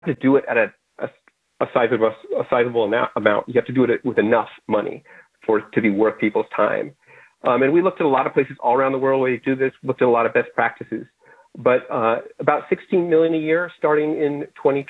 to do it at a sizable amount. You have to do it with enough money for it to be worth people's time. And we looked at a lot of places all around the world where you do this, looked at a lot of best practices. But about $16 million a year starting in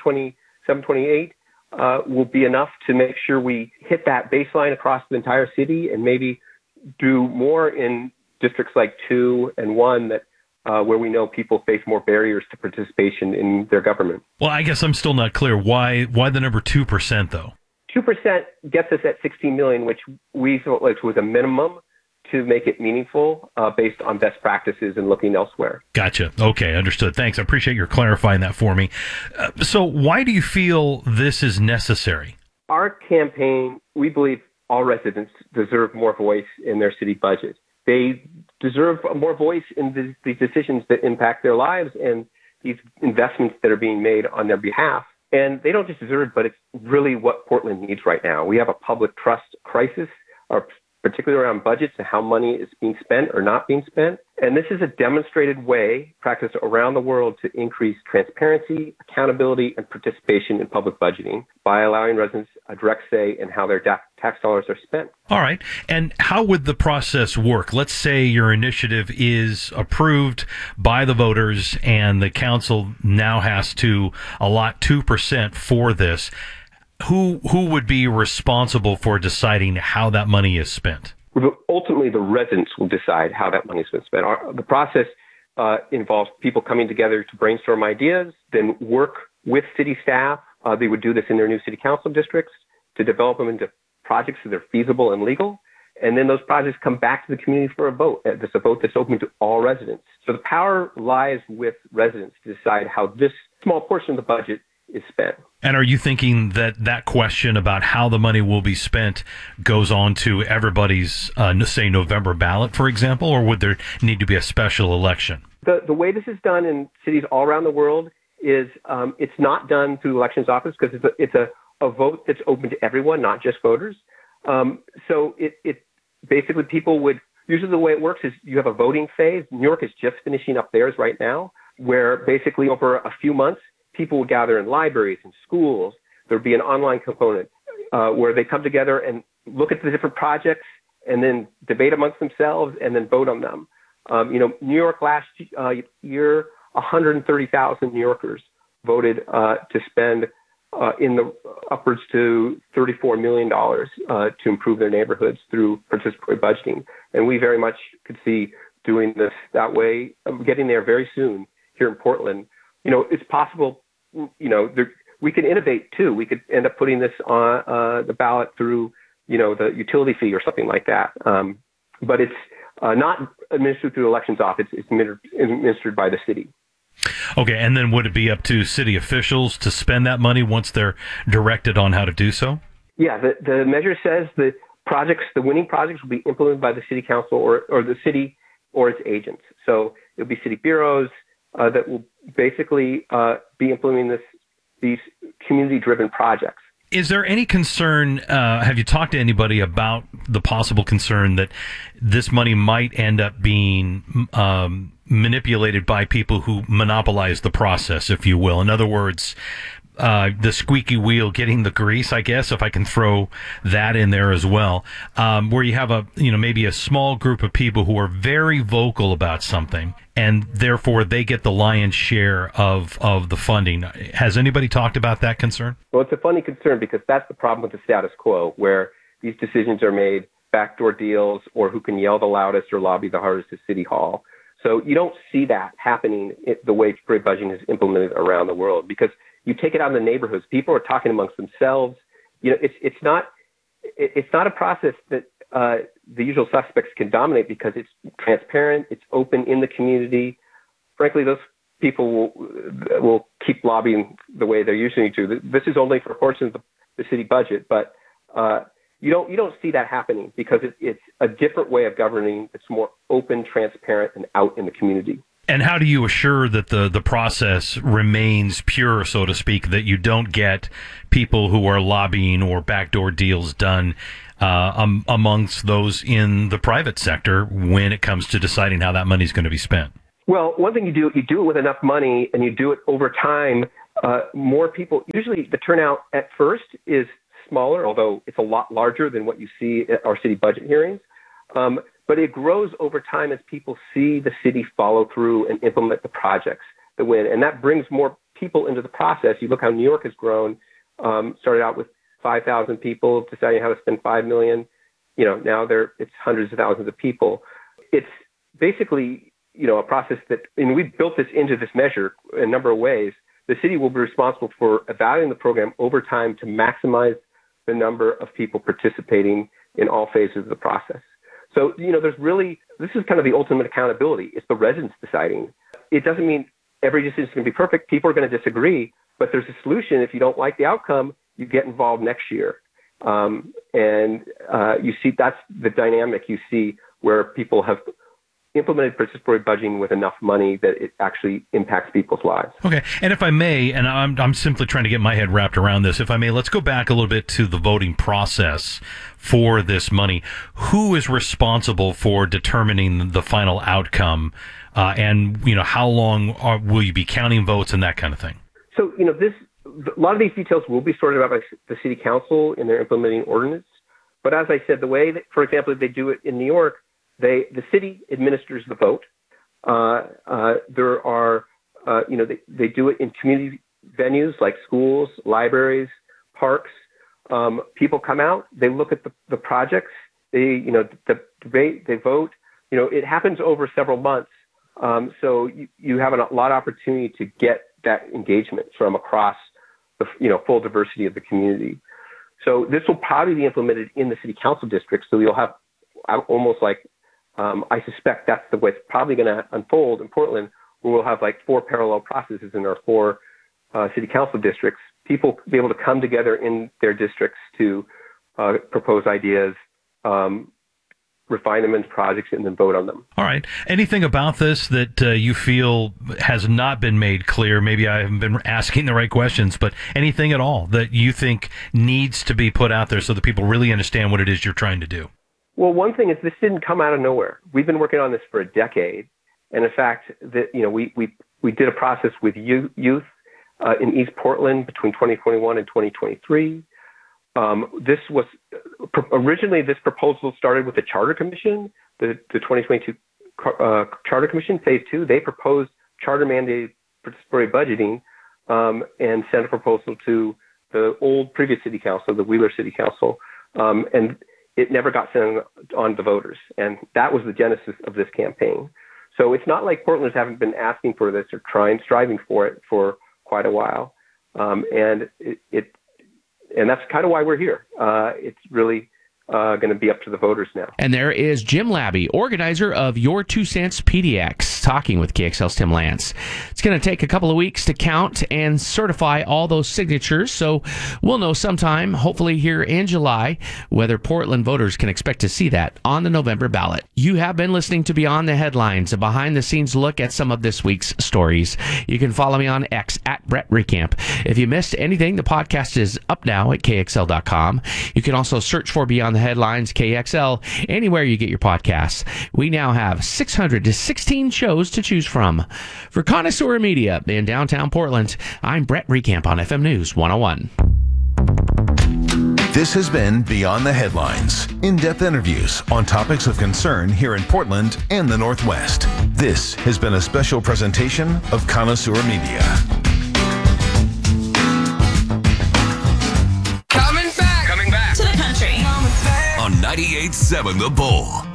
2027, 28 will be enough to make sure we hit that baseline across the entire city and maybe do more in districts like 2 and 1 that where we know people face more barriers to participation in their government. Well, I guess I'm still not clear. Why the number 2%, though? 2% gets us at 16 million, which we felt like was a minimum to make it meaningful based on best practices and looking elsewhere. Gotcha. Okay, understood. Thanks. I appreciate your clarifying that for me. So why do you feel this is necessary? Our campaign, we believe all residents deserve more voice in their city budget. They deserve more voice in these decisions that impact their lives and these investments that are being made on their behalf. And they don't just deserve it, but it's really what Portland needs right now. We have a public trust crisis, particularly around budgets and how money is being spent or not being spent. And this is a demonstrated way practiced around the world to increase transparency, accountability, and participation in public budgeting by allowing residents a direct say in how their tax dollars are spent. All right. And how would the process work? Let's say your initiative is approved by the voters and the council now has to allot 2% for this. Who would be responsible for deciding how that money is spent? Ultimately, the residents will decide how that money is spent. The process involves people coming together to brainstorm ideas, then work with city staff. They would do this in their new city council districts to develop them into projects that are feasible and legal. And then those projects come back to the community for a vote. It's a vote that's open to all residents. So the power lies with residents to decide how this small portion of the budget is spent. And are you thinking that question about how the money will be spent goes on to everybody's, say, November ballot, for example, or would there need to be a special election? The way this is done in cities all around the world is it's not done through the elections office because it's a vote that's open to everyone, not just voters. So it basically people would, usually the way it works is you have a voting phase. New York is just finishing up theirs right now, where basically over a few months, people will gather in libraries and schools. There'll be an online component where they come together and look at the different projects and then debate amongst themselves and then vote on them. New York last year, 130,000 New Yorkers voted to spend in the upwards to $34 million to improve their neighborhoods through participatory budgeting. And we very much could see doing this that way, getting there very soon here in Portland. It's possible, we can innovate too. We could end up putting this on the ballot through, the utility fee or something like that. But it's not administered through the elections office. It's administered by the city. Okay, and then would it be up to city officials to spend that money once they're directed on how to do so? Yeah, the measure says the winning projects will be implemented by the city council or the city or its agents. So it'll be city bureaus that will basically be implementing these community-driven projects. Is there any concern, have you talked to anybody about the possible concern that this money might end up being manipulated by people who monopolize the process, if you will? In other words, the squeaky wheel getting the grease, I guess, if I can throw that in there as well, where you have maybe a small group of people who are very vocal about something, and therefore they get the lion's share of the funding. Has anybody talked about that concern? Well, it's a funny concern because that's the problem with the status quo, where these decisions are made, backdoor deals, or who can yell the loudest or lobby the hardest at City Hall. So you don't see that happening the way participatory budgeting is implemented around the world, because you take it out in the neighborhoods. People are talking amongst themselves. It's not a process that the usual suspects can dominate because it's transparent, it's open in the community. Frankly, those people will keep lobbying the way they're usually to. This is only for a portion of the city budget, but you don't see that happening because it's a different way of governing. It's more open, transparent, and out in the community. And how do you assure that the process remains pure, so to speak, that you don't get people who are lobbying or backdoor deals done amongst those in the private sector when it comes to deciding how that money is going to be spent? Well, one thing you do it with enough money and you do it over time more people. Usually the turnout at first is smaller, although it's a lot larger than what you see at our city budget hearings. But it grows over time as people see the city follow through and implement the projects that win. And that brings more people into the process. You look how New York has grown, started out with 5,000 people deciding how to spend $5 million. Now it's hundreds of thousands of people. It's basically, a process that, and we've built this into this measure in a number of ways. The city will be responsible for evaluating the program over time to maximize the number of people participating in all phases of the process. So, this is kind of the ultimate accountability. It's the residents deciding. It doesn't mean every decision is going to be perfect. People are going to disagree, but there's a solution. If you don't like the outcome, you get involved next year. You see, that's the dynamic you see where people have implemented participatory budgeting with enough money that it actually impacts people's lives. Okay, and if I may, and I'm simply trying to get my head wrapped around this, if I may, let's go back a little bit to the voting process for this money. Who is responsible for determining the final outcome, and how long will you be counting votes and that kind of thing? So, a lot of these details will be sorted out by the city council in their implementing ordinance. But as I said, the way that, for example, if they do it in New York, the city administers the vote. There are, they do it in community venues like schools, libraries, parks. People come out, they look at the projects, they debate, they vote. It happens over several months. So you have a lot of opportunity to get that engagement from across the full diversity of the community. So this will probably be implemented in the city council district. So you'll have almost like, I suspect that's the way it's probably going to unfold in Portland, where we'll have like 4 parallel processes in our 4 city council districts. People be able to come together in their districts to propose ideas, refine them into projects, and then vote on them. All right. Anything about this that you feel has not been made clear? Maybe I haven't been asking the right questions, but anything at all that you think needs to be put out there so that people really understand what it is you're trying to do? Well, one thing is this didn't come out of nowhere. We've been working on this for a decade. And in fact, we did a process with youth in East Portland between 2021 and 2023. This was originally, this proposal started with the Charter Commission, the 2022 Charter Commission, Phase 2. They proposed charter mandated participatory budgeting and sent a proposal to the old previous city council, the Wheeler City Council, and it never got sent on to voters. And that was the genesis of this campaign. So it's not like Portlanders haven't been asking for this or striving for it for quite a while. And that's kind of why we're here. It's really going to be up to the voters now. And there is Jim Labby, organizer of Your 2 Cents PDX, talking with KXL's Tim Lance. It's going to take a couple of weeks to count and certify all those signatures, so we'll know sometime, hopefully here in July, whether Portland voters can expect to see that on the November ballot. You have been listening to Beyond the Headlines, a behind-the-scenes look at some of this week's stories. You can follow me on X at Brett Recamp. If you missed anything, the podcast is up now at KXL.com. You can also search for Beyond the Headlines KXL anywhere you get your podcasts. We now have 616 shows to choose from. For Connoisseur Media in downtown Portland, I'm Brett Recamp on FM News 101. This has been Beyond the Headlines, in-depth interviews on topics of concern here in Portland and the Northwest. This has been a special presentation of Connoisseur Media. Coming back to the country on 98.7 The Bull.